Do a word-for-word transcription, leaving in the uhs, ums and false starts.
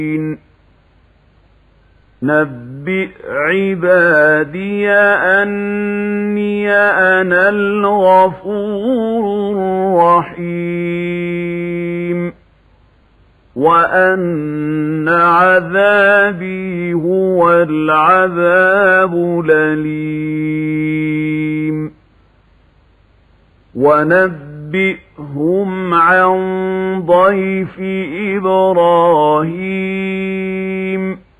نبئ عبادي أني أنا الغفور الرحيم وأن عذابي هو العذاب الأليم ونبئهم عن ضيف إبراهيم